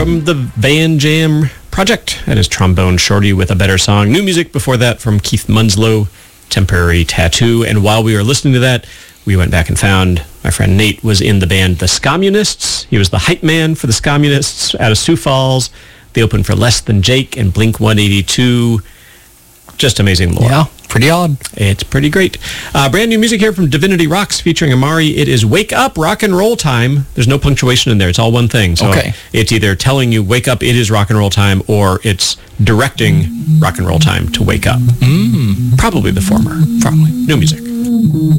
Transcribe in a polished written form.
from the Van Jam Project. That is Trombone Shorty with A Better Song. New music before that from Keith Munslow, Temporary Tattoo. And while we were listening to that, we went back and found my friend Nate was in the band The Scommunists. He was the hype man for The Scommunists out of Sioux Falls. They opened for Less Than Jake and Blink-182. Just amazing lore. Yeah, pretty odd. It's pretty great. Brand new music here from Divinity Rocks featuring Amari. It is Wake Up, Rock and Roll Time. There's no punctuation in there. It's all one thing. So okay. It's either telling you wake up, it is rock and roll time, or it's directing rock and roll time to wake up. Probably the former. Probably. New music.